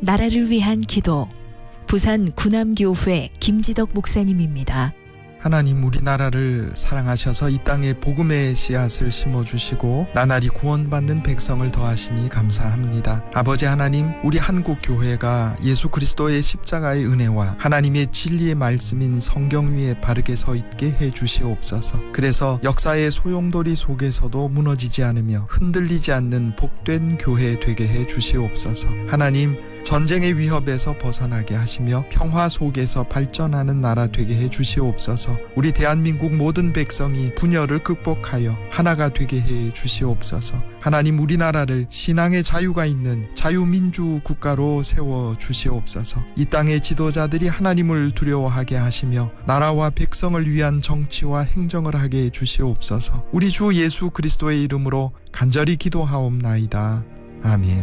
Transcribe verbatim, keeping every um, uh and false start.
나라를 위한 기도. 부산 구남교회 김지덕 목사님입니다. 하나님, 우리나라를 사랑하셔서 이 땅에 복음의 씨앗을 심어주시고 나날이 구원받는 백성을 더하시니 감사합니다. 아버지 하나님, 우리 한국교회가 예수 그리스도의 십자가의 은혜와 하나님의 진리의 말씀인 성경 위에 바르게 서 있게 해주시옵소서. 그래서 역사의 소용돌이 속에서도 무너지지 않으며 흔들리지 않는 복된 교회 되게 해주시옵소서. 하나님, 전쟁의 위협에서 벗어나게 하시며 평화 속에서 발전하는 나라 되게 해주시옵소서. 우리 대한민국 모든 백성이 분열을 극복하여 하나가 되게 해주시옵소서. 하나님, 우리나라를 신앙의 자유가 있는 자유민주 국가로 세워주시옵소서. 이 땅의 지도자들이 하나님을 두려워하게 하시며 나라와 백성을 위한 정치와 행정을 하게 해주시옵소서. 우리 주 예수 그리스도의 이름으로 간절히 기도하옵나이다. 아멘.